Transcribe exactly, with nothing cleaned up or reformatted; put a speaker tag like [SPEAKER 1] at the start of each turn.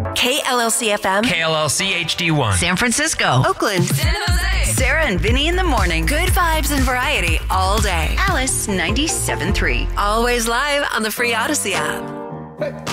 [SPEAKER 1] K L L C F M.
[SPEAKER 2] K L L C H D one.
[SPEAKER 3] San Francisco.
[SPEAKER 1] Oakland.
[SPEAKER 4] San Jose.
[SPEAKER 1] Sarah and Vinny in the morning. Good vibes and variety all day. Alice ninety-seven point three. Always live on the free Odyssey app.